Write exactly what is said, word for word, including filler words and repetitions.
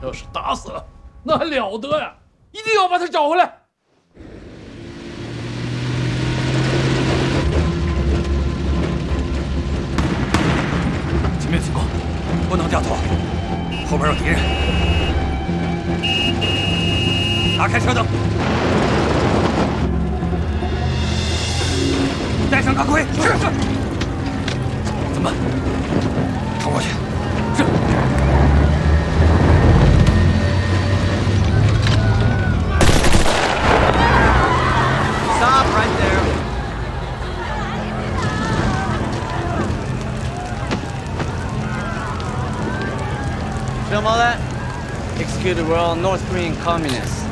要是打死了，那还了得呀！一定要把他找回来。 前面情况，不能掉头，后边有敌人。打开车灯，带上钢盔。是是。怎么办？冲过去。是。 Stop right there. Film all that? Executed, we're all North Korean communists.